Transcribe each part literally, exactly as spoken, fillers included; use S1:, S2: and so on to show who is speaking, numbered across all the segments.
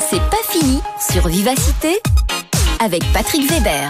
S1: C'est pas fini sur Vivacité avec Patrick Weber.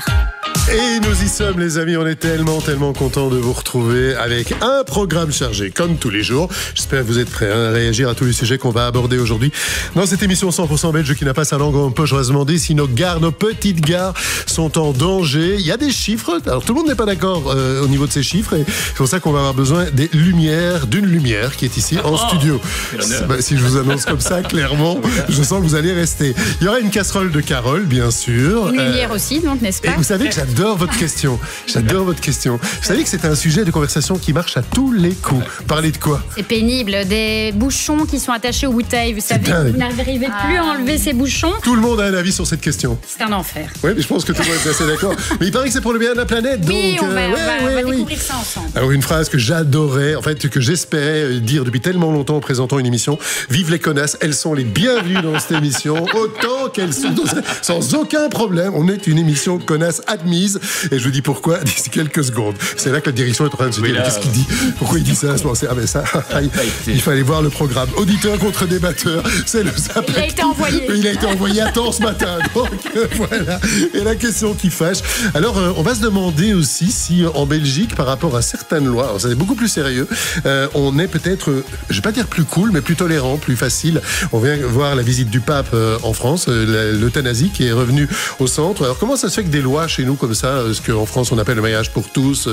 S2: Et nous y sommes les amis, on est tellement tellement contents de vous retrouver avec un programme chargé comme tous les jours. J'espère que vous êtes prêts à réagir à tous les sujets qu'on va aborder aujourd'hui dans cette émission cent pour cent belge qui n'a pas sa langue en poche. On va se demander si nos gares, nos petites gares sont en danger. Il y a des chiffres, alors tout le monde n'est pas d'accord euh, au niveau de ces chiffres et c'est pour ça qu'on va avoir besoin des lumières, d'une lumière qui est ici en oh, studio. Bah, si je vous annonce comme ça, clairement, je sens que vous allez rester. Il y aura une casserole de Carole, bien sûr.
S3: Une lumière euh, aussi, donc, n'est-ce pas?
S2: Et vous savez que j'adore votre question. J'adore votre question. Vous savez que c'est un sujet de conversation qui marche à tous les coups. Parlez de quoi?
S3: C'est pénible. Des bouchons qui sont attachés aux bouteilles. Vous savez, vous n'arrivez ah. plus à enlever ces bouchons.
S2: Tout le monde a un avis sur cette question.
S3: C'est un enfer.
S2: Oui, mais je pense que tout le monde est assez d'accord. Mais il paraît que c'est pour le bien de la planète.
S3: Oui,
S2: donc,
S3: on va,
S2: euh,
S3: on
S2: ouais,
S3: va,
S2: ouais,
S3: on va
S2: oui.
S3: découvrir ça ensemble.
S2: Alors, une phrase que j'adorais, en fait, que j'espérais dire depuis tellement longtemps en présentant une émission. Vive les connasses, elles sont les bienvenues dans cette émission, autant qu'elles sont, sans aucun problème. On est une émission connasse admise. Et je vous dis pourquoi d'ici quelques secondes. C'est là que la direction est en train de se dire, oui, qu'est-ce qu'il dit? Pourquoi il dit ça? Ah ben ça, il fallait voir le programme. Auditeur contre débatteur, c'est le Zappactu.
S3: Il a été envoyé.
S2: Il a été envoyé à temps ce matin. Donc euh, voilà. Et la question qui fâche. Alors euh, on va se demander aussi si euh, en Belgique, par rapport à certaines lois, alors ça c'est beaucoup plus sérieux, euh, on est peut-être, euh, je vais pas dire plus cool, mais plus tolérant, plus facile. On vient voir la visite du pape euh, en France, euh, l'euthanasie qui est revenue au centre. Alors comment ça se fait que des lois chez nous comme ça, euh, ce qu'en France on appelle le mariage pour tous,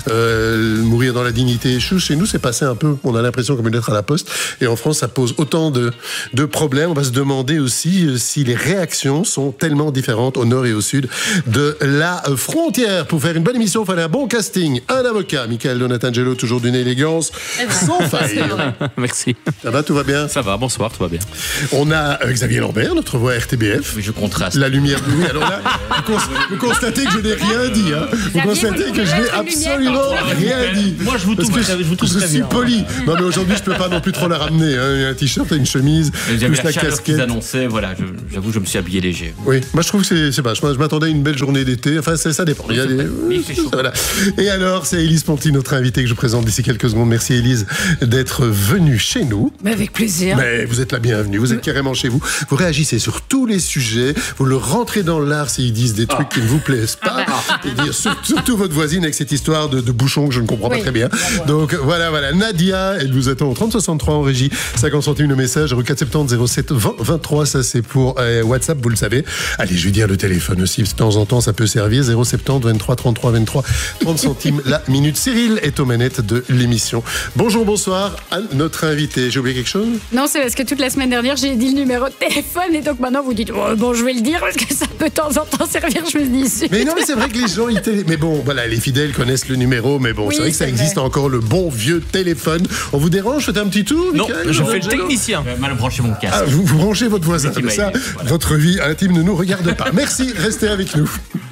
S2: euh, mourir dans la dignité. Chez nous, c'est passé un peu, on a l'impression comme une lettre à la poste. Et en France, ça pose autant de, de problèmes. On va se demander aussi si les réactions sont tellement différentes au nord et au sud de la frontière. Pour faire une bonne émission, il fallait un bon casting. Un avocat, Michael Donatangelo, toujours d'une élégance sans faille.
S4: Merci.
S2: Ça va, tout va bien?
S4: Ça va, bonsoir, tout va bien.
S2: On a euh, Xavier Lambert, notre voix R T B F.
S4: Oui, je contraste.
S2: La lumière. Oui, alors là, vous, cons- vous constatez que je n'ai rien dit. Hein. Vous constatez que je n'ai absolument rien dit.
S4: Moi, je vous touche,
S2: Parce que
S4: je vous touche
S2: je
S4: très
S2: suis
S4: bien.
S2: poli. Non, mais aujourd'hui, je peux pas non plus trop la ramener. Hein. Un t-shirt et une chemise,
S4: plus
S2: la,
S4: la
S2: casquette.
S4: qu'ils annonçaient, voilà, je, j'avoue, je me suis habillé léger.
S2: Oui, moi je trouve que c'est, c'est pas. Je m'attendais à une belle journée d'été. Enfin, c'est, ça dépend. Il y a des...
S4: Oui, c'est chaud.
S2: Voilà. Et alors, c'est Élise Ponty, notre invitée que je présente d'ici quelques secondes. Merci Élise d'être venue chez nous.
S5: Mais avec plaisir.
S2: Mais vous êtes la bienvenue. Vous êtes carrément chez vous. Vous réagissez sur tous les sujets. Vous le rentrez dans l'art s'ils disent des trucs ah. qui ne vous plaisent pas. Ah. Et dire surtout, surtout votre voisine avec cette histoire de, de bouchon que je ne comprends oui. pas très bien. Donc voilà, voilà. Nadia, elle vous attend au trente soixante-trois en régie. cinquante centimes le message. quatre sept zéro zéro sept vingt vingt-trois. Ça, c'est pour euh, WhatsApp, vous le savez. Allez, je vais dire le téléphone aussi. De temps en temps, ça peut servir. zéro sept zéro vingt-trois trente-trois vingt-trois. trente centimes la minute. Cyril est aux manettes de l'émission. Bonjour, bonsoir à notre invité. J'ai oublié quelque chose?
S3: Non, c'est parce que toute la semaine dernière, j'ai dit le numéro de téléphone et donc maintenant vous dites oh, bon, je vais le dire parce que ça peut de temps en temps servir. Je me dis.
S2: Mais non, mais c'est vrai que les gens, ils télé... mais bon, voilà, les fidèles connaissent le numéro, mais bon, oui, c'est vrai que ça vrai. existe encore le bon vieux téléphone. On vous dérange? Faites un petit tour?
S4: Non,
S2: Michael,
S4: je fais le technicien. J'ai mal branché mon casque.
S2: Ah, vous, vous branchez votre voisin, mais ça, voilà. Votre vie intime ne nous regarde pas. Merci, restez avec nous.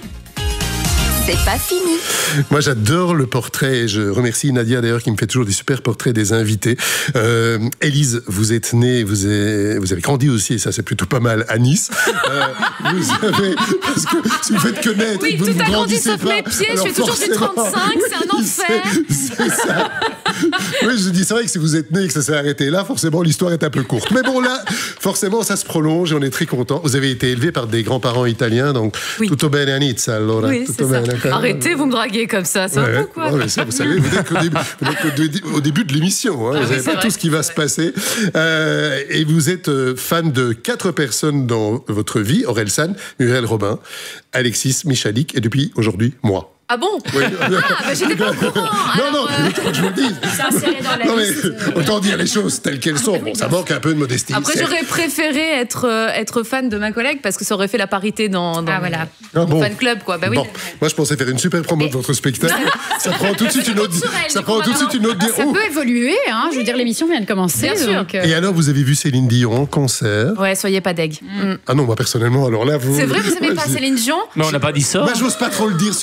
S1: C'est pas fini.
S2: Moi, j'adore le portrait et je remercie Nadia d'ailleurs qui me fait toujours des super portraits des invités. Euh, Élise, vous êtes née, vous avez, vous avez grandi aussi, et ça c'est plutôt pas mal, à Nice. Euh, vous avez, parce que si vous faites connaître,
S5: oui,
S2: vous
S5: tout
S2: ne
S5: a grandi
S2: grandissez
S5: sauf
S2: pas,
S5: mes pieds, je fais toujours du trente-cinq, c'est un enfer.
S2: C'est, c'est ça. Oui, je dis, c'est vrai que si vous êtes né et que ça s'est arrêté là, forcément l'histoire est un peu courte. Mais bon là, forcément ça se prolonge et on est très content. Vous avez été élevé par des grands-parents italiens, donc
S5: oui.
S2: tutto bene a Nizza, allora.
S5: Oui,
S2: tutto
S5: c'est
S2: bene,
S5: ça. Arrêtez, vous me draguez comme ça, c'est ouais, un peu quoi.
S2: Ouais, ça, vous savez, vous êtes, au début, vous êtes au début de l'émission, hein, ah, vous savez oui, pas vrai. Tout ce qui va se passer. Euh, et vous êtes fan de quatre personnes dans votre vie, Orelsan, Muriel Robin, Alexis Michalik et depuis aujourd'hui, moi.
S5: Ah bon?
S2: Oui.
S5: Ah, bah j'étais pas au courant.
S2: Non, non,
S5: euh...
S2: autant que je vous le dise.
S3: Dans la
S2: non, mais
S3: liste.
S2: autant dire les choses telles qu'elles sont. Bon, ça manque un peu de modestie.
S5: Après, j'aurais préféré être, euh, être fan de ma collègue parce que ça aurait fait la parité dans, dans
S3: ah, voilà.
S5: mon
S2: ah, bon.
S5: fan club, quoi. Bah oui.
S2: Bon. Moi, je pensais faire une super promo de votre spectacle. Ça prend tout de suite une autre. Ça prend tout de suite une autre.
S3: Ah, ça peut évoluer, hein. Je veux dire, l'émission vient de commencer.
S5: Bien sûr.
S3: Donc, euh...
S2: Et alors, vous avez vu Céline Dion en concert?
S5: Ouais, soyez pas deg. Mm.
S2: Ah non, moi personnellement, alors là, vous.
S5: C'est vrai, vous savez
S2: ouais,
S5: pas
S2: je...
S5: Céline Dion?
S4: Mais on n'a pas dit ça.
S2: Moi, j'ose pas trop le dire sur
S5: alors
S2: antenne.
S5: Alors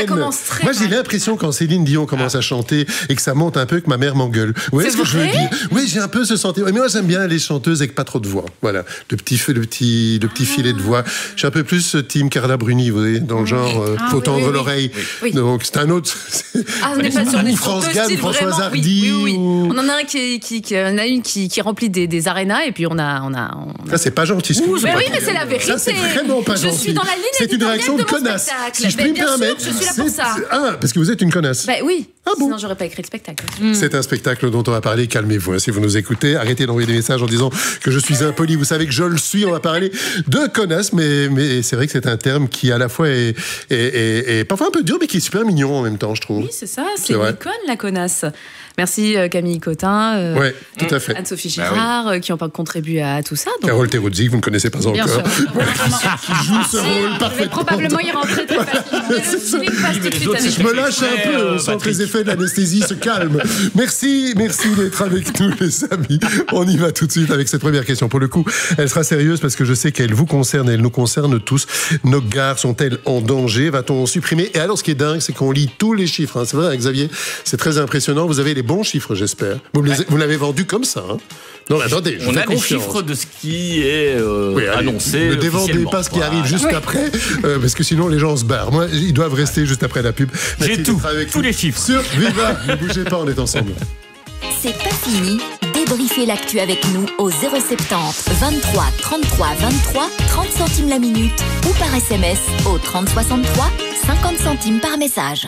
S2: haine.
S5: commence très
S2: Moi, j'ai
S5: mal.
S2: l'impression quand Céline Dion commence à chanter et que ça monte un peu que ma mère m'engueule. Vous voyez
S5: C'est
S2: ce que je veux
S5: vrai
S2: dire? Oui, j'ai un peu ce sentiment. Mais moi, j'aime bien les chanteuses avec pas trop de voix. Voilà, le petit feu, le petit, le petit filet de voix. Je suis un peu plus team Carla Bruni, vous voyez, dans le genre, euh,
S5: Ah,
S2: faut
S5: oui,
S2: tendre
S5: oui, oui.
S2: l'oreille.
S5: Oui.
S2: Donc c'est un autre.
S5: Ah, on n'est pas sur
S2: Ou
S5: des
S2: France
S5: deux
S2: Gall,
S5: styles
S2: Françoise
S5: vraiment.
S2: Hardy,
S5: Oui, oui, oui.
S2: ou-
S5: On en a un qui, qui, qui, on a une qui, qui remplit des, des arénas et puis on a, on a, on a-
S2: Ça, c'est pas gentil. ce que
S5: Ouh,
S2: vous
S5: mais
S2: faites.
S5: oui, mais c'est la vérité.
S2: Ça, c'est vraiment pas
S5: Je
S2: gentil.
S5: suis dans la ligne
S2: C'est une
S5: éditoriale
S2: réaction de
S5: de mon
S2: connasse.
S5: spectacle.
S2: Si je
S5: Ben,
S2: puis me
S5: bien sûr,
S2: permettre.
S5: je suis là pour
S2: c'est-
S5: ça.
S2: Ah, parce que vous êtes une connasse.
S5: Ben oui.
S2: Ah bon
S5: Sinon, j'aurais pas écrit le spectacle.
S2: C'est un spectacle dont on va parler. Calmez-vous. hein, Si vous nous écoutez, arrêtez d'envoyer des messages en disant que je suis impoli. Vous savez que je le suis. On va parler de connasse, mais, mais c'est vrai que c'est un terme qui à la fois est, est, est- est parfois un peu dur, mais qui est super mignon en même temps, je trouve.
S5: Oui, c'est ça.
S2: C'est
S5: C'est une
S2: vrai.
S5: icône, la connasse. Merci euh, Camille Cotin, euh,
S2: Ouais, tout à fait.
S5: Anne-Sophie
S4: Bah
S5: Girard, euh, qui ont pas contribué à tout ça. Donc,
S2: Carole Teruzzi, que vous ne connaissez pas encore.
S3: Bien sûr.
S2: Qui joue ce rôle
S3: Je vais
S2: parfaitement.
S3: probablement y rentrer très facilement.
S5: le feeling passe tout de suite avec
S2: Je me lâche un peu, on sent que les effets de l'anesthésie se calment. Merci, merci d'être avec nous, les amis. On y va tout de suite avec cette première question. Pour le coup, elle sera sérieuse parce que je sais qu'elle vous concerne et elle nous concerne tous. Nos gares sont-elles en danger? Va-t-on supprimer? Et alors, ce qui est dingue, c'est qu'on lit tous les chiffres. hein. C'est vrai, hein, Xavier, c'est très impressionnant. Vous avez les bons chiffres, j'espère. Vous, me les- vous l'avez vendu comme ça. hein. Non, mais attendez, je
S4: On
S2: fais
S4: a les
S2: confiance.
S4: chiffres de ce qui est euh,
S2: Oui, allez,
S4: annoncé.
S2: Ne dévendez
S4: officiellement.
S2: pas ce qui
S4: Voilà.
S2: arrive juste après, euh, parce que sinon les gens se barrent. Moi, ils doivent rester juste après la pub. Merci
S4: J'ai tout,
S2: d'être avec
S4: tous
S2: nous
S4: les chiffres.
S2: Sur Viva, ne bougez pas, on est ensemble.
S1: C'est pas fini. Débriefez l'actu avec nous au zéro soixante-dix vingt-trois trente-trois vingt-trois, trente centimes la minute ou par S M S au trente soixante-trois, cinquante centimes par message.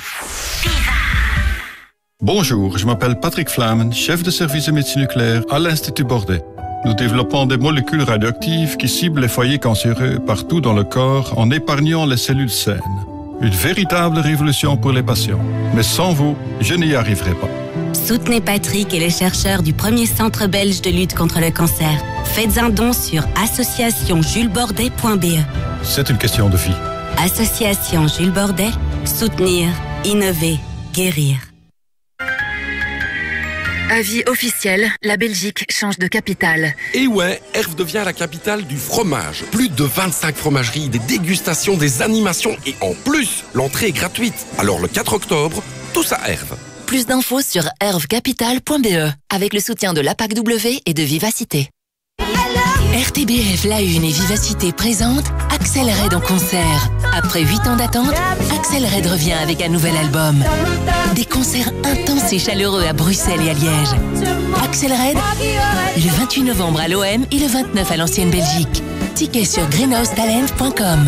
S6: Bonjour, je m'appelle Patrick Flamen, chef de service de médecine nucléaire à l'Institut Bordet. Nous développons des molécules radioactives qui ciblent les foyers cancéreux partout dans le corps en épargnant les cellules saines. Une véritable révolution pour les patients. Mais sans vous, je n'y arriverai pas.
S7: Soutenez Patrick et les chercheurs du premier centre belge de lutte contre le cancer. Faites un don sur association jules bordet point b e.
S6: C'est une question de vie.
S7: Association Jules Bordet, soutenir, innover, guérir.
S8: Avis officiel, la Belgique change de capitale.
S9: Et ouais, Herve devient la capitale du fromage. Plus de vingt-cinq fromageries, des dégustations, des animations et en plus, l'entrée est gratuite. Alors le quatre octobre, tous à Herve.
S8: Plus d'infos sur herve capitale point b e avec le soutien de l'A P A C W et de Vivacité. R T B F La Une et Vivacité présentent Axel Red en concert. Après huit ans d'attente, Axel Red revient avec un nouvel album. Des concerts intenses et chaleureux à Bruxelles et à Liège. Axel Red, le vingt-huit novembre à l'O M et le vingt-neuf à l'Ancienne Belgique. Tickets sur greenhouse talent point com.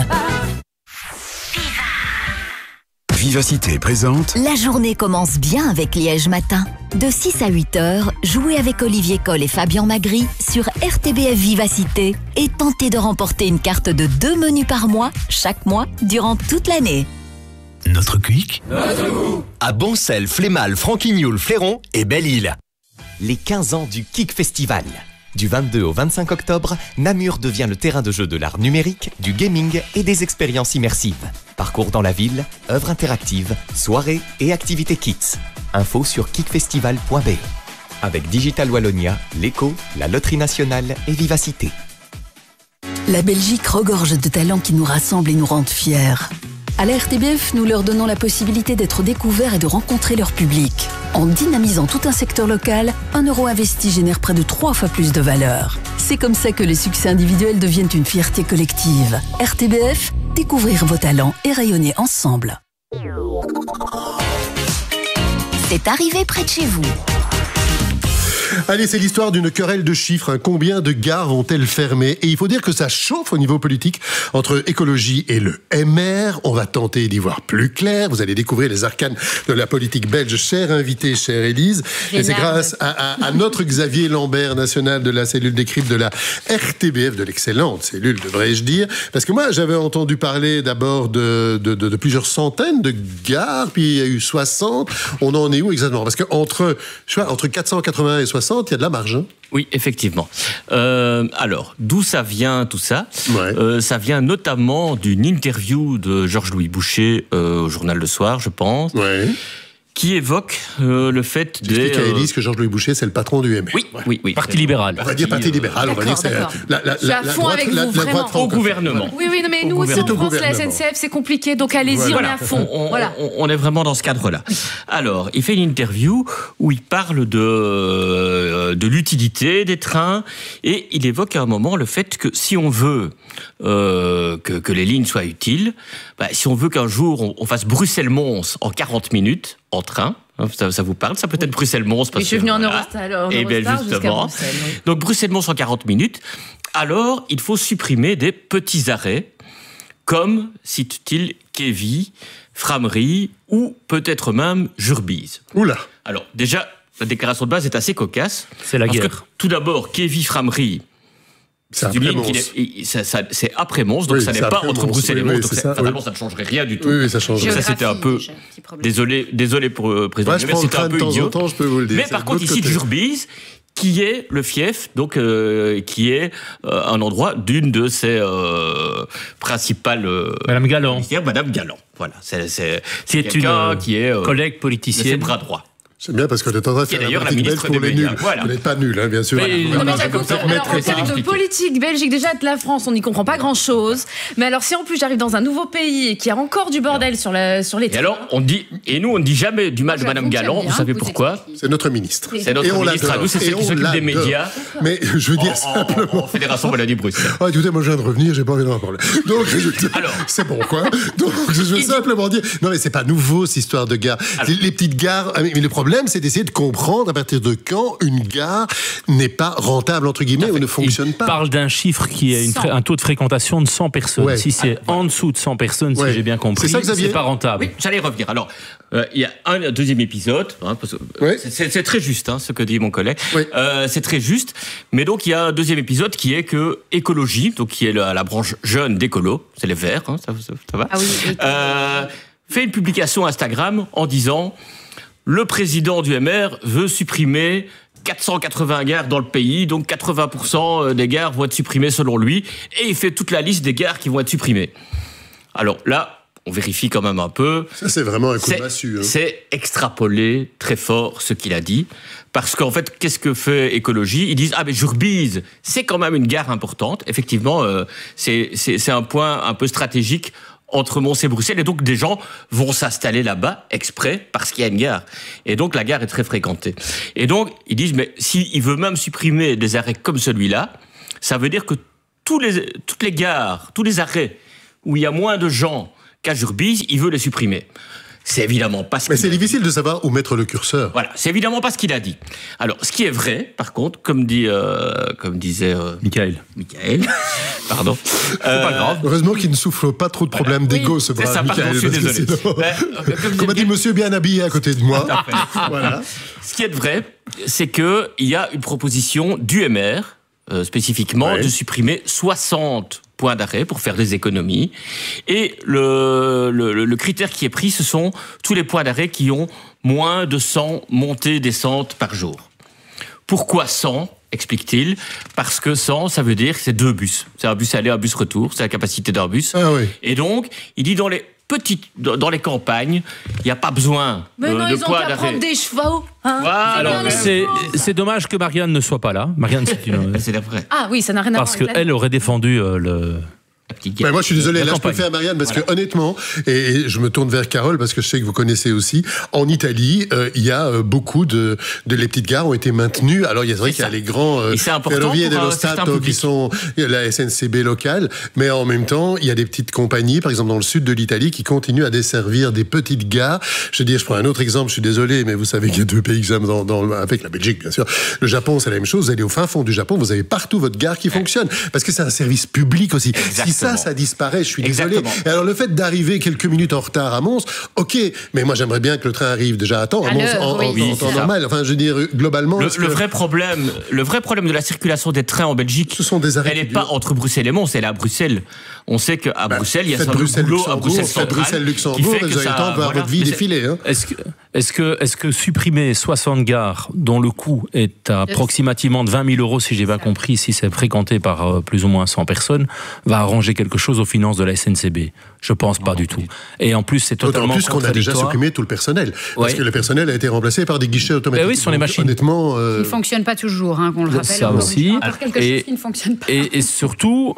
S10: Vivacité présente.
S1: La journée commence bien avec Liège Matin. De six à huit heures, jouez avec Olivier Coll et Fabien Magri sur R T B F Vivacité et tentez de remporter une carte de deux menus par mois, chaque mois, durant toute l'année.
S10: Notre Quick. À Boncel, Flémal, Franquignoul, Fléron et Belle-Île.
S11: Les quinze ans du Kik Festival. Du vingt-deux au vingt-cinq octobre, Namur devient le terrain de jeu de l'art numérique, du gaming et des expériences immersives. Parcours dans la ville, œuvres interactives, soirées et activités kids. Info sur kik festival point b e. Avec Digital Wallonia, l'Eco, la Loterie Nationale et Vivacité.
S8: La Belgique regorge de talents qui nous rassemblent et nous rendent fiers. À la R T B F, nous leur donnons la possibilité d'être découverts et de rencontrer leur public. En dynamisant tout un secteur local, un euro investi génère près de trois fois plus de valeur. C'est comme ça que les succès individuels deviennent une fierté collective. R T B F, découvrir vos talents et rayonner ensemble.
S1: C'est arrivé près de chez vous.
S2: Allez, c'est l'histoire d'une querelle de chiffres. hein. Combien de gares vont-elles fermer? Et il faut dire que ça chauffe au niveau politique entre écologie et le M R. On va tenter d'y voir plus clair. Vous allez découvrir les arcanes de la politique belge. Chère invitée, chère Élise. Et c'est grâce à, à, à notre Xavier Lambert, national de la cellule décrypte de la R T B F, de l'excellente cellule, devrais-je dire. Parce que moi, j'avais entendu parler d'abord de, de, de, de plusieurs centaines de gares, puis il y a eu soixante. On en est où exactement? Parce qu'entre, je sais pas, entre quatre cent quatre-vingts et soixante, il y a de la marge. Hein.
S4: Oui, effectivement. Euh, alors, d'où ça vient tout ça?
S2: Ouais.
S4: euh, Ça vient notamment d'une interview de Georges-Louis Boucher euh, au journal Le Soir, je pense.
S2: Ouais.
S4: qui évoque euh, le fait
S2: de... J'explique
S4: des...
S2: à Élise que Georges-Louis Boucher, c'est le patron du M R.
S4: Oui, oui, oui.
S12: Parti libéral.
S2: On va dire parti libéral, on va dire que c'est la, la, la, la, la droite, la, la droite
S4: au gouvernement.
S5: Oui, oui, mais nous aussi en France, la S N C F, c'est compliqué, donc allez-y,
S4: voilà.
S5: on est à fond.
S4: On, on,
S5: voilà.
S4: on, on est vraiment dans ce cadre-là. Alors, il fait une interview où il parle de, de l'utilité des trains et il évoque à un moment le fait que si on veut euh, que, que les lignes soient utiles, bah, si on veut qu'un jour on, on fasse Bruxelles-Mons en quarante minutes en train, ça, ça vous parle, ça peut être Bruxelles-Mons parce
S5: je suis venu en
S4: voilà.
S5: Eurostar, en
S4: et bien
S5: Eurostar
S4: justement,
S5: Bruxelles, oui.
S4: donc Bruxelles-Mons en quarante minutes, alors il faut supprimer des petits arrêts, comme, cite-t-il, Kévy, Frameries ou peut-être même Jurbise.
S2: Oula.
S4: Alors déjà, la déclaration de base est assez cocasse.
S12: C'est la
S4: parce
S12: guerre.
S4: Que, tout d'abord, Kévy, Frameries,
S2: c'est
S4: une ligne qui est, ça, ça, c'est après Mons, donc oui, ça n'est pas entre Bruxelles et Mons, oui, donc ça, fatalement oui. ça ne changerait rien du tout.
S2: Oui, oui ça change.
S4: Ça c'était un peu désolé, désolé pour le président.
S2: Ouais, je prends
S4: c'était un peu
S2: de temps
S4: idiot.
S2: En temps, je peux vous le dire.
S4: Mais par contre ici, Jurbise, qui est le fief, donc euh, qui est euh, un endroit d'une de ses euh, principales. Euh,
S12: Madame Galland.
S4: Madame Galland. Voilà, c'est c'est,
S12: c'est quelqu'un
S4: une qui est euh,
S12: collègue politicienne.
S4: C'est bras droit.
S2: C'est bien parce que de temps en temps, c'est
S4: d'ailleurs la ministre
S2: pour
S4: des
S2: les
S4: médias.
S2: nuls.
S4: Voilà.
S2: Vous n'êtes pas nul, hein, bien sûr.
S5: Mais, non, mais alors, en termes de politique belgique, déjà de la France, on n'y comprend pas grand-chose. Mais alors, si en plus j'arrive dans un nouveau pays et qu'il y a encore du bordel sur, la, sur les
S4: trains... Et alors, on dit, et nous, on ne dit jamais du mal de Madame Galland. Vous savez pourquoi ?
S2: C'est notre ministre.
S4: C'est notre ministre à nous, c'est celle qui s'occupe des médias.
S2: Mais je veux dire simplement...
S4: En Fédération Wallonie-Bruxelles.
S2: Ah, écoutez, moi je viens de revenir, j'ai pas envie d'en parler. Donc, c'est bon, quoi. Donc, je veux simplement dire... Non, mais c'est pas nouveau, cette histoire de gare. Les petites gares... Mais le problème, c'est d'essayer de comprendre à partir de quand une gare n'est pas rentable, entre guillemets, ou ne fonctionne
S12: il
S2: pas.
S12: Il parle d'un chiffre qui est une fra- un taux de fréquentation de cent personnes. Ouais. Si c'est ah, en ouais. dessous de cent personnes, ouais. si j'ai bien compris, c'est, ça, c'est pas rentable.
S4: Oui, j'allais revenir. Alors, il euh, y a un, un deuxième épisode. Hein, parce que, ouais. c'est, c'est, c'est très juste, hein, ce que dit mon collègue. Ouais. Euh, c'est très juste. Mais donc, il y a un deuxième épisode qui est que écologie, donc qui est la, la branche jeune d'écolo, c'est les Verts, hein, ça, ça, ça va.
S5: Ah oui,
S4: euh, fait une publication Instagram en disant... Le président du M R veut supprimer quatre cent quatre-vingts gares dans le pays, donc quatre-vingts pour cent des gares vont être supprimées selon lui, et il fait toute la liste des gares qui vont être supprimées. Alors là, on vérifie quand même un peu.
S2: Ça, c'est vraiment un coup de massue. Hein.
S4: C'est extrapoler très fort ce qu'il a dit, parce qu'en fait, qu'est-ce que fait Écologie ? Ils disent « Ah, mais Jurbise, c'est quand même une gare importante. » Effectivement, euh, c'est, c'est, c'est un point un peu stratégique entre Mons et Bruxelles, et donc des gens vont s'installer là-bas exprès parce qu'il y a une gare. Et donc la gare est très fréquentée. Et donc ils disent, mais s'il veut même supprimer des arrêts comme celui-là, ça veut dire que tous les, toutes les gares, tous les arrêts où il y a moins de gens qu'à Jurbise, il veut les supprimer. C'est évidemment pas ce
S2: Mais c'est
S4: dit.
S2: difficile de savoir où mettre le curseur.
S4: Voilà, c'est évidemment pas ce qu'il a dit. Alors, ce qui est vrai, par contre, comme dit, euh, comme disait euh,
S12: Michael.
S4: Michael, pardon.
S12: C'est euh, pas grave.
S2: Heureusement qu'il ne souffle pas trop de problèmes voilà. d'égo, oui, ce brave
S4: ça,
S2: Michael.
S4: Pardon, je suis désolé.
S2: Sinon... Ben, euh, comme comme a dit bien... Monsieur bien habillé à côté de moi.
S4: Voilà. Ce qui est vrai, c'est que il y a une proposition du M R euh, spécifiquement ouais. de supprimer soixante points d'arrêt pour faire des économies. Et le, le, le critère qui est pris, ce sont tous les points d'arrêt qui ont moins de cent montées descentes par jour. Pourquoi cent, explique-t-il ? Parce que cent, ça veut dire que c'est deux bus. C'est un bus aller, un bus retour, c'est la capacité d'un bus.
S2: Ah oui.
S4: Et donc, il dit dans les petites, dans les campagnes, il n'y a pas besoin
S5: mais
S4: euh,
S5: non,
S4: de
S5: ils
S4: points
S5: ont qu'à
S4: d'arrêt.
S5: prendre des chevaux. Hein
S4: voilà.
S12: Alors, c'est, c'est dommage que Marianne ne soit pas là. Marianne, c'est une...
S4: c'est vrai.
S5: Ah oui, ça n'a rien à voir
S12: avec Parce qu'elle aurait défendu euh, le...
S2: Ben moi je suis désolé, là je préfère Marianne parce voilà. que honnêtement, et je me tourne vers Carole parce que je sais que vous connaissez aussi, en Italie, euh, il y a euh, beaucoup de, de les petites gares ont été maintenues. Alors il y a vrai qu'il y a les grands euh, Ferrovie dello Stato qui sont la S N C B locale, mais en même temps il y a des petites compagnies, par exemple dans le sud de l'Italie, qui continuent à desservir des petites gares. Je veux dire, je prends un autre exemple, je suis désolé, mais vous savez qu'il y a deux pays exemples dans, dans, avec la Belgique bien sûr. Le Japon c'est la même chose, vous allez au fin fond du Japon, vous avez partout votre gare qui ouais. fonctionne, parce que c'est un service public aussi.
S4: Exactement.
S2: Si ça, ça disparaît, je suis désolé.
S4: Exactement.
S2: Et alors le fait d'arriver quelques minutes en retard à Mons, ok, mais moi j'aimerais bien que le train arrive déjà à temps, à, à Mons en, oui, en, en temps normal. Enfin, je veux dire, globalement...
S4: Le,
S2: le,
S4: que... vrai problème, le vrai problème de la circulation des trains en Belgique,
S2: ce sont des arrêts
S4: elle n'est pas entre Bruxelles et Mons, elle est à Bruxelles. On sait qu'à bah, Bruxelles, il y a ça boulot à Bruxelles centrale.
S2: Bruxelles-Luxembourg, vous avez le temps de voir votre vie défiler. Hein.
S12: Est-ce que, est-ce, que, est-ce que supprimer soixante gares, dont le coût est à approximativement de vingt mille euros, si j'ai bien compris, si c'est fréquenté par euh, plus ou moins cent personnes, va arranger quelque chose aux finances de la S N C B. Je pense pas du tout. Et en plus, c'est totalement
S2: contradictoire. D'autant plus qu'on a déjà supprimé tout le personnel. Parce ouais. que le personnel a été remplacé par des guichets automatiques.
S12: Et oui, sur les machines.
S2: Honnêtement, euh...
S3: qui ne fonctionnent pas toujours, hein, qu'on le rappelle.
S12: Ça aussi.
S3: Encore quelque
S12: et,
S3: chose qui ne fonctionne pas.
S12: Et, et surtout,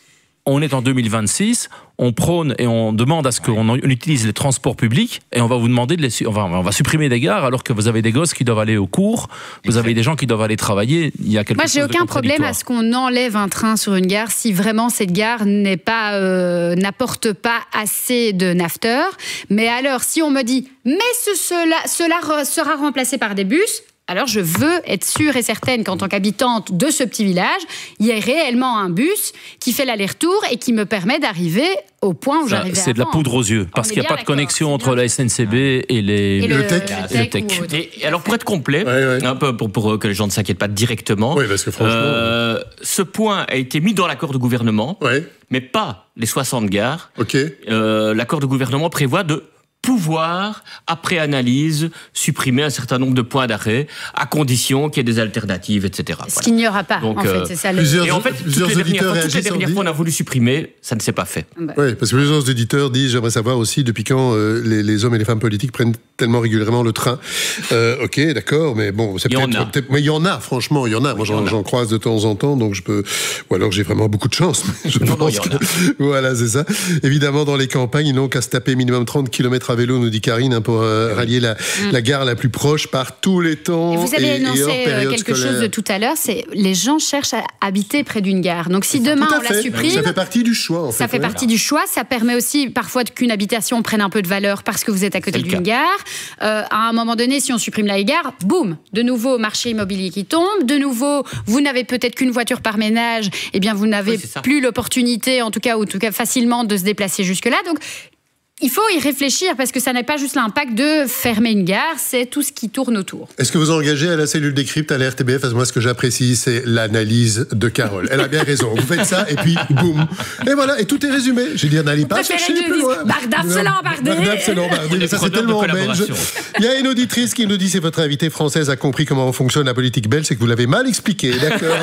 S12: on est en deux mille vingt-six, on prône et on demande à ce qu'on on utilise les transports publics et on va vous demander de les, on va, on va supprimer des gares alors que vous avez des gosses qui doivent aller au cours, vous avez des gens qui doivent aller travailler. Il y a quelque
S3: Moi,
S12: chose
S3: j'ai
S12: de
S3: aucun problème à ce qu'on enlève un train sur une gare si vraiment cette gare n'est pas, euh, n'apporte pas assez de nafteurs. Mais alors, si on me dit, mais ce, cela, cela sera remplacé par des bus. Alors, je veux être sûre et certaine qu'en tant qu'habitante de ce petit village, il y ait réellement un bus qui fait l'aller-retour et qui me permet d'arriver au point où j'arrivais avant.
S12: C'est de la poudre aux yeux, parce qu'il n'y a pas de connexion entre la S N C B et, les...
S3: et le, le tech.
S12: Et le tech.
S4: Et, et alors, pour être complet, ouais, ouais. Un peu pour, pour que les gens ne s'inquiètent pas directement,
S2: oui, parce que franchement,
S4: euh, ce point a été mis dans l'accord de gouvernement,
S2: ouais.
S4: mais pas les soixante gares.
S2: Okay.
S4: Euh, l'accord de gouvernement prévoit de pouvoir, après analyse, supprimer un certain nombre de points d'arrêt, à condition qu'il y ait des alternatives, et cetera.
S3: Ce voilà. qu'il n'y aura pas,
S4: Donc,
S3: en fait,
S4: euh,
S3: c'est ça. Le...
S2: Plusieurs,
S4: et en fait,
S2: plusieurs
S4: toutes les
S2: auditeurs
S4: dernières, toutes les dernières fois, on a voulu supprimer, ça ne s'est pas fait.
S2: Bah. Oui, parce que plusieurs auditeurs disent, j'aimerais savoir aussi depuis quand euh, les, les hommes et les femmes politiques prennent tellement régulièrement le train. Euh, ok, d'accord, mais bon, c'est peut-être, peut-être... Mais il y en a, franchement, il y en a. Moi, j'en, j'en croise de temps en temps, donc je peux... Ou alors j'ai vraiment beaucoup de chance. Mais je
S4: non,
S2: pense
S4: non,
S2: que... Voilà, c'est ça. Évidemment, dans les campagnes, ils n'ont qu'à se taper minimum trente kilomètres à vélo, nous dit Karine, pour euh, rallier la, mmh. la gare la plus proche par tous les temps.
S3: Et vous avez
S2: et,
S3: énoncé
S2: et
S3: quelque
S2: scolaire.
S3: chose de tout à l'heure, c'est les gens cherchent à habiter près d'une gare. Donc si demain on
S2: fait.
S3: la supprime,
S2: ça fait partie du choix. En
S3: ça
S2: fait,
S3: fait
S2: ouais.
S3: partie du choix. Ça permet aussi parfois qu'une habitation prenne un peu de valeur parce que vous êtes à côté d'une gare. Euh, à un moment donné, si on supprime la gare, boum, de nouveau marché immobilier qui tombe. De nouveau, vous n'avez peut-être qu'une voiture par ménage. Eh bien, vous n'avez oui, plus l'opportunité, en tout cas, ou en tout cas facilement, de se déplacer jusque-là. Donc il faut y réfléchir parce que ça n'est pas juste l'impact de fermer une gare, c'est tout ce qui tourne autour.
S2: Est-ce que vous engagez à la cellule décrypte à la R T B F? Moi, ce que j'apprécie, c'est l'analyse de Carole. Elle a bien raison. Vous faites ça et puis boum. Et voilà, et tout est résumé. J'ai dit, n'allez pas chercher plus loin.
S3: Bardaf se l'embardé.
S2: Bardaf se l'embardé. Mais ça, c'est tellement belge. Il y a une auditrice qui nous dit, c'est votre invitée française a compris comment fonctionne la politique belge, c'est que vous l'avez mal expliqué. D'accord.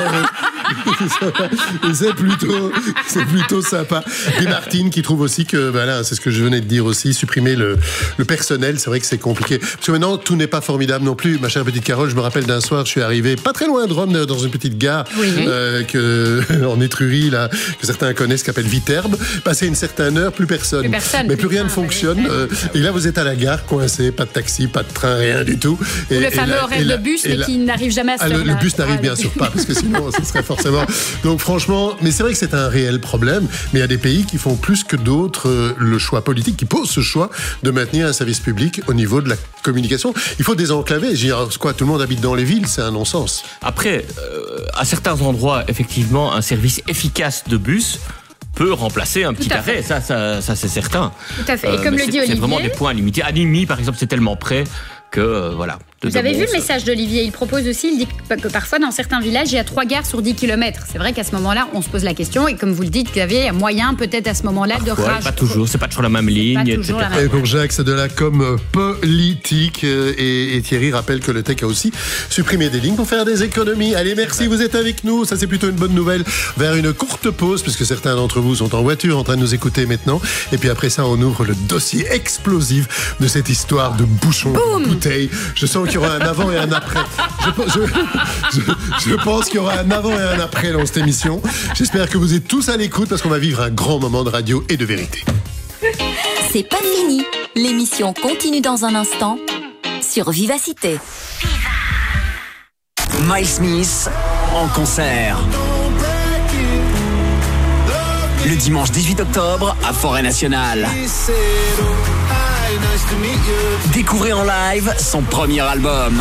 S2: c'est plutôt, c'est plutôt sympa. Et Martine qui trouve aussi que, voilà, c'est ce que je venais de dire aussi, supprimer le, le personnel, c'est vrai que c'est compliqué. Parce que maintenant, tout n'est pas formidable non plus. Ma chère petite Carole, je me rappelle d'un soir, je suis arrivé pas très loin de Rome, dans une petite gare,
S3: oui.
S2: euh, que, en Étrurie, là, que certains connaissent, qui s'appelle Viterbe. Passé une certaine heure, plus personne.
S3: Plus personne
S2: Mais plus rien ne fonctionne. Euh, et là, vous êtes à la gare, coincé, pas de taxi, pas de train, rien du tout.
S3: Et, Ou le fameux la, horaire la, de bus, mais la, qui n'arrive jamais à se
S2: ah,
S3: faire.
S2: Le, le bus n'arrive bien sûr pas, parce que sinon, ce serait forcément... Donc franchement, mais c'est vrai que c'est un réel problème, mais il y a des pays qui font plus que d'autres euh, le choix politique, qui posent ce choix de maintenir un service public au niveau de la communication. Il faut désenclaver. Je veux dire, quoi, tout le monde habite dans les villes, c'est un non-sens.
S4: Après, euh, à certains endroits, effectivement, un service efficace de bus peut remplacer un petit arrêt, ça, ça, ça c'est certain.
S3: Tout à fait. Et comme euh, le dit Olivier,
S4: c'est vraiment des points limités. Animi, par exemple, c'est tellement près que euh, voilà.
S3: Vous avez vu le message d'Olivier, il propose aussi, il dit que parfois dans certains villages, il y a trois gares sur dix kilomètres. C'est vrai qu'à ce moment-là, on se pose la question, et comme vous le dites, il y avait moyen peut-être à ce moment-là de rage.
S4: Pas toujours, c'est pas toujours la même ligne, et cetera.
S2: Et pour Jacques, c'est de la com politique. Et, et Thierry rappelle que le Tech a aussi supprimé des lignes pour faire des économies. Allez, merci, vous êtes avec nous. Ça, c'est plutôt une bonne nouvelle. Vers une courte pause, puisque certains d'entre vous sont en voiture en train de nous écouter maintenant. Et puis après ça, on ouvre le dossier explosif de cette histoire de bouchon de bouteille. Je sens qu'il y aura un avant et un après. Je, je, je, je pense qu'il y aura un avant et un après dans cette émission. J'espère que vous êtes tous à l'écoute parce qu'on va vivre un grand moment de radio et de vérité.
S1: C'est pas fini. L'émission continue dans un instant sur Vivacité.
S13: Miles Smith en concert. Le dimanche dix-huit octobre à Forêt Nationale. Découvrez en live son premier album.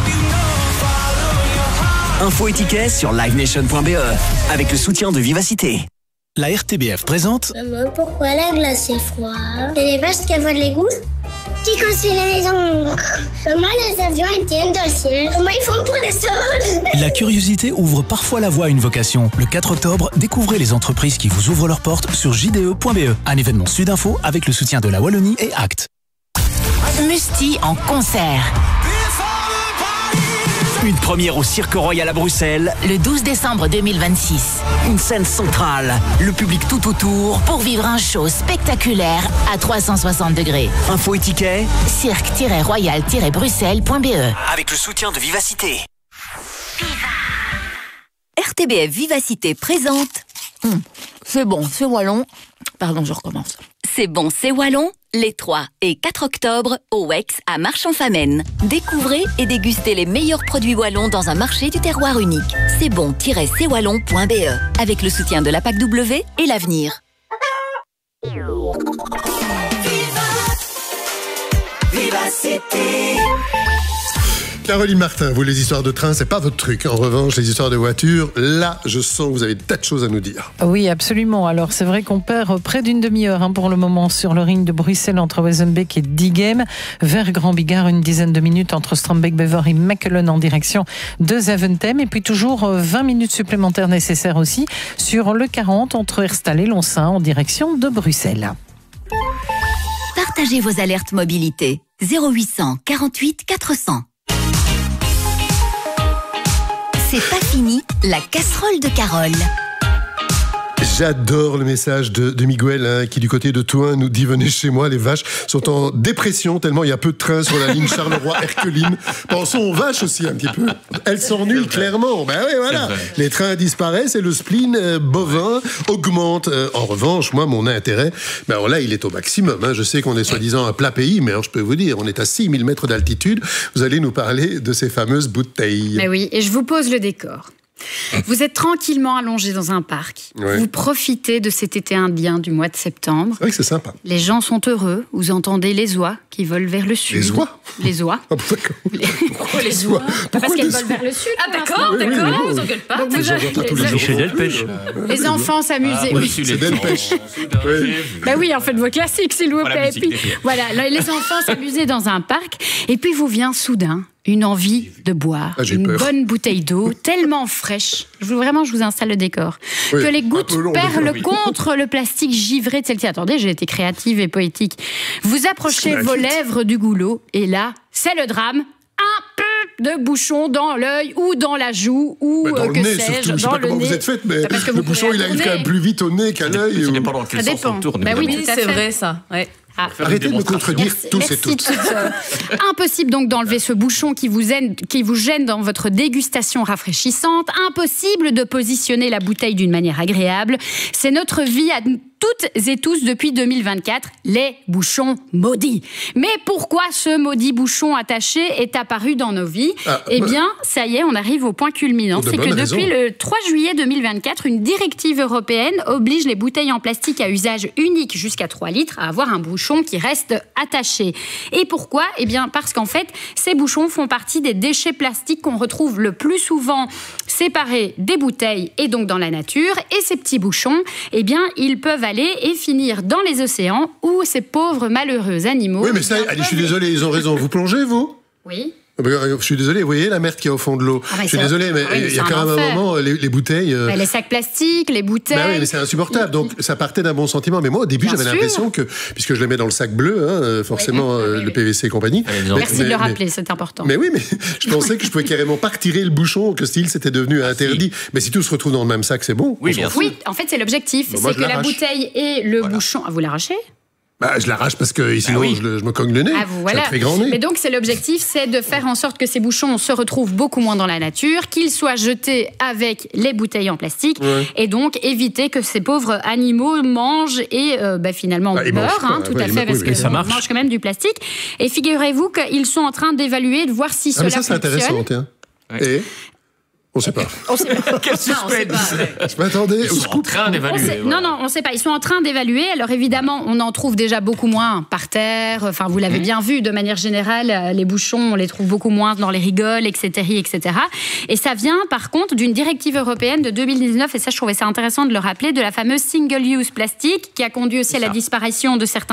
S13: Infos et tickets sur live nation point b e avec le soutien de Vivacité.
S14: La R T B F présente.
S15: Maman, pourquoi la glace est froide? C'est les vaches qui avouent de l'égout qui construisent les maisons. Comment les avions étaient dans le ciel? Comment ils font pour descendre?
S14: La curiosité ouvre parfois la voie à une vocation. Le quatre octobre, découvrez les entreprises qui vous ouvrent leurs portes sur j d e point b e. Un événement Sudinfo avec le soutien de la Wallonie et Act.
S8: Musti en concert.
S13: Une première au Cirque Royal à Bruxelles.
S16: Le douze décembre deux mille vingt-six.
S13: Une scène centrale. Le public tout autour.
S16: Pour vivre un show spectaculaire à trois cent soixante degrés.
S13: Info et tickets.
S16: cirque royal bruxelles point b e.
S13: Avec le soutien de Vivacité.
S1: R T B F Vivacité présente.
S16: Hum, c'est bon, c'est wallon. Pardon, je recommence.
S1: C'est bon, c'est wallon. Les trois et quatre octobre au Wex à Marchand-Famenne. Découvrez et dégustez les meilleurs produits wallons dans un marché du terroir unique. C'est bon tiret c wallon point b e avec le soutien de la P A C W et l'avenir.
S2: Vivacité. Caroline Martin, vous, les histoires de train, c'est pas votre truc. En revanche, les histoires de voitures, là, je sens que vous avez des tas de choses à nous dire.
S17: Oui, absolument. Alors, c'est vrai qu'on perd près d'une demi-heure hein, pour le moment sur le ring de Bruxelles entre Wezenbeek et Diegem. Vers Grand Bigard, une dizaine de minutes entre Strombeek-Bever et Mechelen en direction de Zaventem. Et puis toujours vingt minutes supplémentaires nécessaires aussi sur le quarante entre Herstal et Lonsin en direction de Bruxelles.
S1: Partagez vos alertes mobilité. zéro huit cent quarante-huit quatre cents. C'est pas fini, la casserole de Carole.
S2: J'adore le message de, de Miguel hein, qui du côté de Thouin nous dit venez chez moi, les vaches sont en dépression tellement il y a peu de trains sur la ligne Charleroi-Herculine. Pensons aux vaches aussi un petit peu. Elles s'ennuient clairement. Ben oui, voilà. Les trains disparaissent et le spleen euh, bovin augmente. Euh, en revanche, moi, mon intérêt, ben alors là, il est au maximum. Hein. Je sais qu'on est soi-disant un plat pays, mais alors, je peux vous dire, on est à six mille mètres d'altitude. Vous allez nous parler de ces fameuses bouteilles.
S3: Mais oui, et je vous pose le décor. Vous êtes tranquillement allongé dans un parc.
S2: Ouais.
S3: Vous profitez de cet été indien du mois de septembre.
S2: C'est vrai que c'est sympa.
S3: Les gens sont heureux. Vous entendez les oies qui volent vers le sud.
S2: Les oies
S3: Les oies.
S2: Ah, d'accord.
S3: Les... Pourquoi les oies Parce qu'elles volent vers le sud.
S5: Ah d'accord,
S3: oui,
S5: d'accord,
S3: oui, oui,
S5: vous
S3: oui.
S5: engueulez pas.
S3: Donc, vous avez...
S2: tous les
S12: Chez Delpech.
S3: Les enfants s'amusaient.
S4: Ah,
S3: oui.
S4: c'est Delpech.
S2: Oui.
S3: Ben oui, en fait, vos classiques, s'il vous
S4: Voilà,
S3: plaît.
S4: musique,
S3: Puis,
S4: bien sûr.
S3: voilà, les enfants s'amusaient dans un parc. Et puis vous vient soudain une envie de boire,
S2: Ah, j'ai
S3: une
S2: peur.
S3: bonne bouteille d'eau, tellement fraîche. Je vous, vraiment, je vous installe le décor.
S2: Oui,
S3: que les
S2: un
S3: gouttes
S2: peu long,
S3: perlent
S2: d'accord, oui.
S3: contre le plastique givré de celle-ci. Attendez, j'ai été créative et poétique. Vous approchez
S2: C'est
S3: vos
S2: la
S3: lèvres du goulot et là, c'est le drame. Un peu de bouchon dans l'œil ou dans la joue ou
S2: Bah, dans
S3: euh,
S2: le
S3: que
S2: nez,
S3: sais-je,
S2: surtout. Je sais
S3: dans
S2: pas
S3: le
S2: comment
S3: nez.
S2: vous êtes faite, mais
S3: Bah, parce que
S2: le
S3: vous
S2: bouchon,
S3: pouvez
S2: il arrive quand
S3: tourner.
S2: même plus vite au nez qu'à l'œil.
S4: Ça
S2: ou-
S4: dépend dans quel
S3: Ça
S4: sens
S3: dépend.
S4: on tourne.
S3: Bah oui,
S4: évidemment.
S3: tout à
S5: C'est
S3: fait.
S5: vrai ça. Ouais.
S3: Ah.
S4: Faire une
S2: Arrêtez de me
S4: démonstration.
S2: contredire tous et
S3: Merci,
S2: toutes.
S3: toutes, euh, Impossible donc d'enlever ce bouchon qui vous, gêne, qui vous gêne dans votre dégustation rafraîchissante. Impossible de positionner la bouteille d'une manière agréable. C'est notre vie à toutes et tous depuis deux mille vingt-quatre, les bouchons maudits. Mais pourquoi ce maudit bouchon attaché est apparu dans nos vies
S2: Ah,
S3: Eh
S2: bah-
S3: bien, ça y est, on arrive au point culminant.
S2: Pour de
S3: C'est que
S2: bonnes
S3: depuis
S2: raisons.
S3: le trois juillet deux mille vingt-quatre, une directive européenne oblige les bouteilles en plastique à usage unique jusqu'à trois litres à avoir un bouchon qui reste attaché. Et pourquoi Eh bien, parce qu'en fait, ces bouchons font partie des déchets plastiques qu'on retrouve le plus souvent séparés des bouteilles et donc dans la nature. Et ces petits bouchons, eh bien, ils peuvent aller et finir dans les océans où ces pauvres malheureux animaux...
S2: Oui, mais ça,
S3: eh bien,
S2: allez, je suis
S3: peuvent-
S2: désolé, ils ont raison. Vous plongez, vous
S3: Oui.
S2: Ah ben, euh, Je suis désolé, vous voyez la merde qu'il y a au fond de l'eau.
S3: Ah, mais
S2: je suis
S3: c'est-
S2: désolé, mais
S3: ah oui, mais
S2: il y a
S3: c'est
S2: quand
S3: un
S2: même un
S3: enfer.
S2: moment, les, les bouteilles... euh,
S3: Bah, les sacs plastiques, les bouteilles...
S2: Bah oui, mais c'est insupportable. Donc, ça partait d'un bon sentiment. Mais moi, au début,
S3: Bien
S2: j'avais
S3: sûr.
S2: l'impression que, puisque je le mets dans le sac bleu, hein, euh, forcément,
S3: Oui, oui,
S2: euh,
S3: oui,
S2: le
S3: oui.
S2: P V C et compagnie. Mais-
S3: Merci de
S2: mais-
S3: le
S2: mais-
S3: rappeler, c'est important.
S2: Mais oui, mais je pensais que je pouvais carrément pas retirer le bouchon, que style c'était devenu interdit. Mais si tout se retrouve dans le même sac, c'est bon.
S4: Oui,
S2: On s'en
S4: bien
S2: fout.
S3: Oui, en fait, c'est l'objectif.
S2: Bah, moi,
S3: c'est
S2: je
S3: que la
S2: l'arrache.
S3: bouteille et le bouchon... Ah, vous l'arrachez
S2: Bah, je l'arrache parce que sinon,
S4: oui.
S2: je, le- je me cogne le nez.
S3: Ah, vous, voilà.
S2: J'ai un très grand nez.
S3: Mais donc, c'est l'objectif, c'est de faire en sorte que ces bouchons se retrouvent beaucoup moins dans la nature, qu'ils soient jetés avec les bouteilles en plastique,
S2: Ouais.
S3: et donc éviter que ces pauvres animaux mangent et euh, bah, finalement
S2: Bah, ils
S3: meurent,
S2: mangent pas,
S3: hein, tout
S2: ouais,
S3: à
S2: ils
S3: fait,
S2: mangent-
S3: parce
S2: oui,
S3: que
S2: mais
S12: ça marche.
S3: mangent quand même du plastique. Et figurez-vous qu'ils sont en train d'évaluer, de voir si
S2: Ah, mais
S3: cela
S2: ça, c'est
S3: fonctionne.
S2: intéressant, tiens.
S4: Ouais.
S2: Et on sait pas.
S3: On sait pas.
S4: Quel
S5: Non, on sait pas,
S4: suspense.
S5: ouais.
S2: Je m'attendais
S4: Ils
S2: au
S4: sont en
S2: scoop.
S4: train
S3: On
S4: d'évaluer.
S3: sait-
S4: voilà.
S3: Non, non, on ne sait pas. Ils sont en train d'évaluer. Alors évidemment, on en trouve déjà beaucoup moins par terre. Enfin, vous l'avez bien vu, de manière générale, euh, les bouchons, on les trouve beaucoup moins dans les rigoles, et cetera, et cetera. Et ça vient, par contre, d'une directive européenne de deux mille dix-neuf, et ça, je trouvais ça intéressant de le rappeler, de la fameuse single-use plastique, qui a conduit aussi à la
S4: ça.
S3: disparition de certains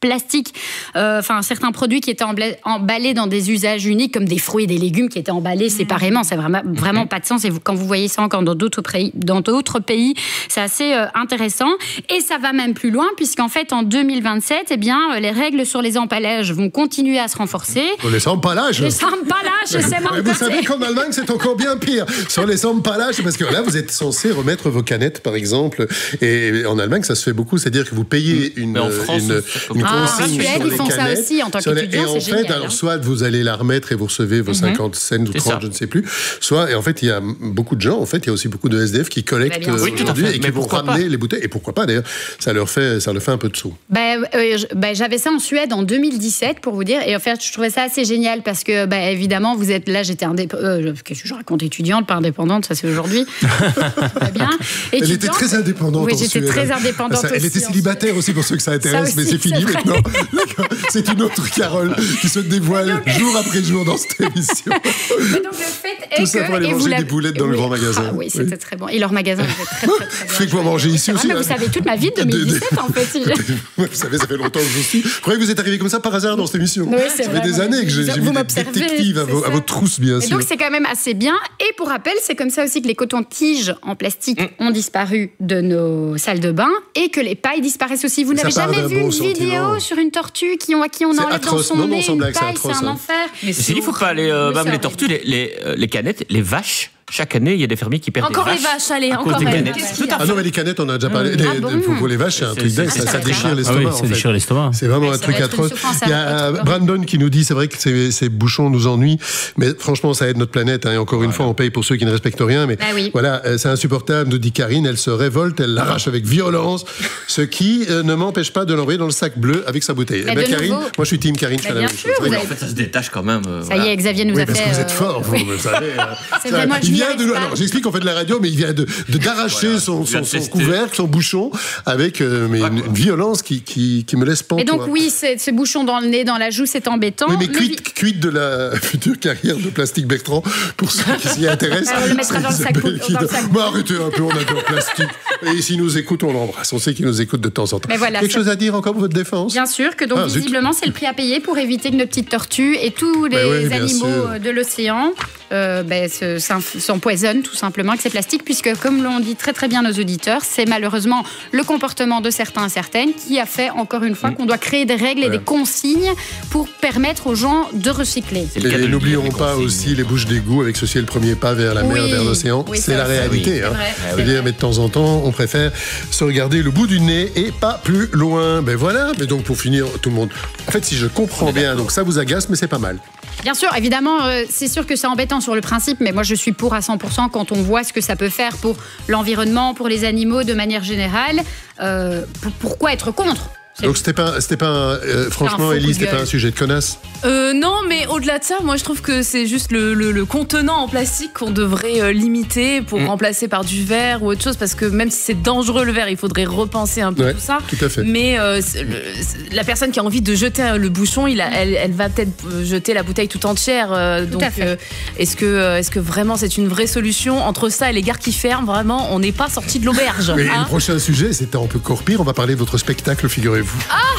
S3: plastique, euh, enfin certains produits qui étaient emballés dans des usages uniques, comme des fruits et des légumes qui étaient emballés séparément. C'est vraiment, vraiment pas de sens. Et vous, quand vous voyez ça encore dans d'autres pays, dans d'autres pays, c'est assez euh, intéressant. Et ça va même plus loin, puisqu'en fait, en deux mille vingt-sept, eh bien, les règles sur les emballages vont continuer à se renforcer.
S2: Les emballages
S3: Les emballages, c'est mal.
S2: Vous savez qu'en Allemagne, c'est encore bien pire. Sur les emballages, parce que là, vous êtes censé remettre vos canettes, par exemple. Et en Allemagne, ça se fait beaucoup. C'est-à-dire que vous payez une,
S4: France,
S2: une, une
S3: ah,
S2: consigne
S3: Suède,
S2: sur
S3: ils
S2: les
S3: font
S2: canettes.
S3: ça aussi en tant qu'étudiant,
S2: et en
S3: c'est
S2: fait,
S3: génial.
S2: alors, soit vous allez la remettre et vous recevez vos
S3: Mm-hmm.
S2: cinquante cents ou
S4: C'est
S2: trente,
S4: ça.
S2: je ne sais plus. Soit, et en fait, il y a beaucoup de gens, en fait, il y a aussi beaucoup de S D F qui collectent
S3: Bah, bien sûr.
S2: euh,
S3: Oui, tout à
S2: aujourd'hui
S4: fait.
S2: et qui
S4: Mais
S2: vont
S4: pourquoi
S2: ramener
S4: pas
S2: les bouteilles. Et pourquoi pas, d'ailleurs, ça leur fait, ça leur fait un peu de sous.
S3: Ben, euh, je- ben, j'avais ça en Suède en deux mille dix-sept, pour vous dire. Et en fait, je trouvais ça assez génial parce que, ben, évidemment, vous êtes là, j'étais indépendante. Euh, Qu'est-ce que je raconte, étudiante, pas indépendante, ça c'est aujourd'hui. Très bien.
S2: Elle était
S3: Étudiante-
S2: très indépendante.
S3: Oui,
S2: en
S3: j'étais
S2: Suède.
S3: très indépendante
S2: Ça, Elle
S3: aussi,
S2: était
S3: en
S2: célibataire aussi, pour ceux que ça intéresse,
S3: Ça
S2: mais
S3: aussi,
S2: c'est fini
S3: c'est vrai.
S2: maintenant. D'accord. C'est une autre Carole qui se dévoile jour après jour dans cette émission.
S3: Mais donc, le fait est
S2: Tout ça
S3: que-
S2: pour aller
S3: et vous
S2: manger
S3: l'avez-
S2: des boulettes dans le
S3: Oui.
S2: grand magasin.
S3: Ah oui, c'était très bon. Et leur magasin était très, très, très bien.
S2: Fait quoi manger ici
S3: Ah,
S2: aussi.
S3: mais
S2: hein.
S3: vous savez toute ma vie de deux mille dix-sept, en fait. si j'ai-
S2: Vous savez, ça fait longtemps que je suis. Je croyais que vous êtes arrivé comme ça par hasard dans cette émission.
S3: Oui, c'est
S2: ça
S3: vrai,
S2: fait des
S3: vous-
S2: années que j'ai
S3: vous
S2: j'ai mis des
S3: m'observez,
S2: détectives à
S3: c'est
S2: vos, à
S3: ça.
S2: vos trousses, bien
S3: Et
S2: sûr.
S3: donc c'est quand même assez bien. Et pour rappel, c'est comme ça aussi que les cotons-tiges en plastique ont disparu de nos salles de bain et que les pailles disparaissent aussi. Vous
S2: Ça
S3: n'avez
S2: part
S3: jamais
S2: d'un
S3: vu
S2: bon
S3: une
S2: sentiment.
S3: vidéo sur une tortue qui, à qui on
S2: C'est
S3: enlève
S2: atroce.
S3: dans son
S2: Non, non,
S3: nez
S2: sans
S3: une
S2: blague, c'est
S3: paille,
S2: atroce,
S3: c'est un
S2: hein.
S3: enfer.
S4: Mais il faut pas aller, euh,
S3: Mais
S4: même
S3: c'est
S4: les tortues, les, les, euh, les canettes, les vaches. Chaque année, il y a des fermiers qui perdent
S5: Encore
S4: des
S5: les vaches, allez,
S4: à cause
S5: encore
S4: des
S5: elles.
S4: canettes.
S5: Qu'est-ce
S4: Tout à
S2: Ah non, mais les canettes, on a déjà parlé.
S3: Ah
S2: Les-
S3: bon
S2: pour, pour les vaches, c'est un
S4: C'est-
S2: truc dingue.
S4: c'est-
S2: Ça,
S4: c'est
S2: ça
S4: très
S2: déchire
S4: grave.
S2: l'estomac.
S12: Ah oui,
S2: en
S12: ça
S2: fait.
S12: déchire l'estomac.
S2: C'est vraiment
S3: Ouais,
S2: un
S3: ça
S2: truc
S3: doit être une
S2: atroce.
S3: souffrance
S2: Il y a
S3: atroce.
S2: Brandon qui nous dit, c'est vrai que ces, ces bouchons nous ennuient, mais franchement, ça aide notre planète. hein. Et encore une fois, on paye pour ceux qui ne respectent rien. Mais
S3: Bah oui.
S2: voilà, euh, c'est insupportable, nous dit Karine. Elle se révolte, elle l'arrache avec violence, ce qui euh, ne m'empêche pas de l'envoyer dans le sac bleu avec sa bouteille.
S3: Mais
S2: Eh bien,
S3: de
S2: Karine,
S3: nouveau-
S2: moi je suis team Karine. je
S3: Mais
S2: fais la
S3: bien
S2: même
S3: sûr,
S2: chose.
S3: vous
S2: Oui,
S3: avez-
S4: En fait, ça se détache quand même. euh,
S3: Ça
S4: voilà.
S3: y est, Xavier nous
S2: Oui,
S3: a
S2: parce
S3: fait.
S2: que vous êtes
S3: euh,
S2: fort, vous,
S3: oui.
S2: vous savez. euh,
S3: C'est
S2: ça,
S3: vrai, moi, je
S2: il
S3: m'y
S2: vient
S3: arrive
S2: de,
S3: pas.
S2: alors, j'explique qu'on fait de la radio, mais il vient de, de d'arracher
S4: Voilà,
S2: son,
S4: il vient
S2: son,
S4: de
S2: son
S4: tester.
S2: couvercle, son bouchon, avec euh, mais une, une violence qui, qui, qui me laisse pantois.
S3: Et donc oui, c'est- ce bouchon dans le nez, dans la joue, c'est embêtant.
S2: Oui, mais
S3: Le
S2: quid, quid de la future carrière de Plastique Bertrand pour ceux qui s'y intéressent.
S3: Ah, on le mettra dans le sac
S2: Isabelle
S3: pou-
S2: qui
S3: dans le
S2: dit,
S3: sac.
S2: Mais arrêtez un peu, on adore Plastique. Et s'il nous écoute, on l'embrasse. On sait qu'il nous écoute de temps en temps.
S3: Mais voilà,
S2: Quelque
S3: ça-
S2: chose à dire encore pour votre défense?
S3: Bien sûr que donc
S2: Ah, zut.
S3: visiblement c'est le prix à payer pour éviter que nos petites tortues et tous les
S2: Ben oui, bien
S3: animaux
S2: sûr.
S3: de l'océan euh, ben, se- s'inf- s'empoisonnent tout simplement avec ces plastiques, puisque comme l'ont dit très très bien nos auditeurs, c'est malheureusement le comportement de certains et certaines qui a fait encore une fois qu'on doit créer des règles et
S2: Ouais.
S3: des consignes pour permettre aux gens de recycler.
S4: C'est le cas de
S2: Et
S4: le
S2: n'oublions
S4: dire, les
S2: pas
S4: consignes.
S2: aussi les bouches d'égout avec ceci est le premier pas vers la mer,
S3: Oui,
S2: vers l'océan.
S3: oui,
S2: c'est
S3: ça,
S2: la
S3: ça,
S2: réalité.
S3: oui, c'est
S2: hein.
S3: vrai,
S2: Je
S3: c'est
S2: veux dire,
S3: vrai.
S2: mais de temps en temps, on préfère se regarder le bout du nez et pas plus loin. Ben voilà. Mais donc pour finir, tout le monde. En fait, si je comprends bien, donc ça vous agace, mais c'est pas mal.
S3: Bien sûr, évidemment, euh, c'est sûr que c'est embêtant sur le principe, mais moi je suis pour à cent pour cent quand on voit ce que ça peut faire pour l'environnement, pour les animaux de manière générale. Euh, pour- pourquoi être contre? C'est-
S2: Donc c'était pas, c'était pas, un- euh, franchement,
S3: faux coup
S2: Élise,
S3: de
S2: c'était pas
S3: gueule.
S2: un sujet de connasse.
S5: Euh, non, mais au-delà de ça, moi je trouve que c'est juste le, le- le contenant en plastique qu'on devrait euh, limiter pour
S2: Mm.
S5: remplacer par du verre ou autre chose, parce que même si c'est dangereux le verre, il faudrait repenser un peu
S2: Ouais,
S5: tout ça.
S2: tout à fait.
S5: Mais euh, c'est le- c'est- la personne qui a envie de jeter euh, le bouchon, il a- elle, elle va peut-être euh, jeter la bouteille tout entière. euh, donc,
S3: à fait.
S5: euh, est-ce que, euh, est-ce que vraiment c'est une vraie solution? Entre ça et les gares qui ferment, vraiment, on n'est pas sorti de l'auberge.
S2: Mais
S5: hein.
S2: le prochain sujet, c'était un peu encore pire. On va parler de votre spectacle, figurez-vous.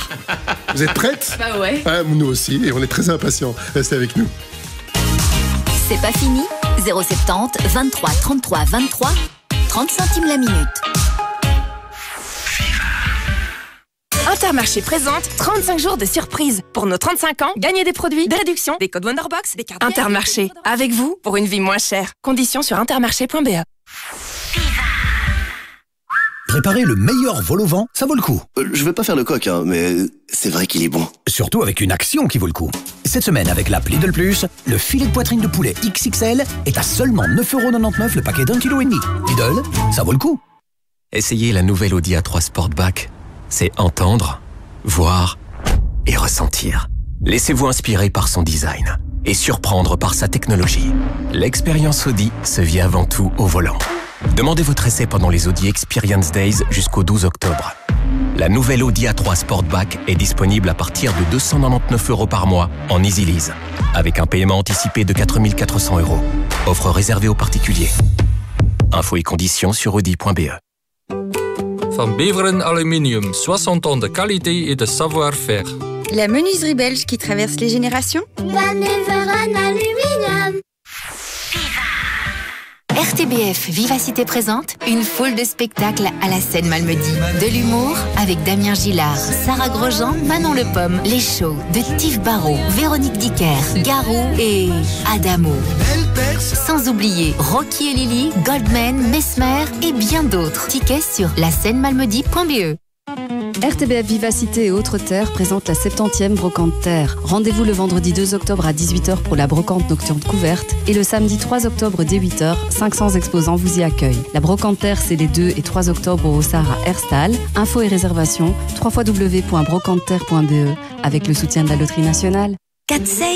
S2: Vous êtes prête?
S5: Bah ouais.
S2: Ah, nous aussi, et on est très impatients. Restez avec nous.
S1: C'est pas fini. zéro sept zéro vingt-trois trente-trois vingt-trois, trente centimes la minute.
S18: Intermarché présente trente-cinq jours de surprise. Pour nos trente-cinq ans, gagnez des produits, des réductions, des codes Wonderbox, des cartes. Intermarché, avec vous pour une vie moins chère. Conditions sur intermarché point b e.
S19: Préparer le meilleur vol au vent, ça vaut le coup.
S20: Euh, Je veux pas faire le coq, hein, mais c'est vrai qu'il est bon.
S19: Surtout avec une action qui vaut le coup. Cette semaine, avec l'app Lidl Plus, le filet de poitrine de poulet X X L est à seulement neuf euros quatre-vingt-dix-neuf le paquet d'un kilo et demi. Lidl, ça vaut le coup.
S11: Essayez la nouvelle Audi A trois Sportback. C'est entendre, voir et ressentir. Laissez-vous inspirer par son design et surprendre par sa technologie. L'expérience Audi se vit avant tout au volant. Demandez votre essai pendant les Audi Experience Days jusqu'au douze octobre. La nouvelle Audi A trois Sportback est disponible à partir de deux cent quatre-vingt-dix-neuf euros par mois en Easy Lease, avec un paiement anticipé de quatre mille quatre cents euros. Offre réservée aux particuliers. Infos et conditions sur audi point b e.
S21: van Beveren Aluminium. soixante ans de qualité et de savoir-faire.
S22: La menuiserie belge qui traverse les générations.
S15: Van Beveren Aluminium.
S1: R T B F Vivacité présente une foule de spectacles à la Seine-Malmedy. De l'humour avec Damien Gillard, Sarah Grosjean, Manon Le Pomme, les shows de Tif Barrault, Véronique Dicker, Garou et Adamo. Sans oublier Rocky et Lily, Goldman, Mesmer et bien d'autres. Tickets sur la seine malmedy point b e.
S23: R T B F Vivacité et Autres Terres présente la septantième Brocante Terre. Rendez-vous le vendredi deux octobre à dix-huit heures pour la brocante nocturne couverte et le samedi trois octobre dès huit heures, cinq cents exposants vous y accueillent. La Brocante Terre, c'est les deux et trois octobre au Hossard à Herstal. Infos et réservations, w w w point brocante terre point b e avec le soutien de la Loterie Nationale.